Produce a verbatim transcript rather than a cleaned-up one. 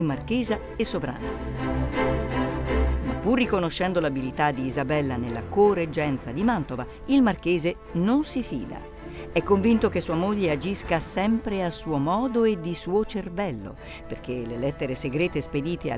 marchesa e sovrana. Ma pur riconoscendo l'abilità di Isabella nella correggenza di Mantova, il marchese non si fida. È convinto che sua moglie agisca sempre a suo modo e di suo cervello, perché le lettere segrete spedite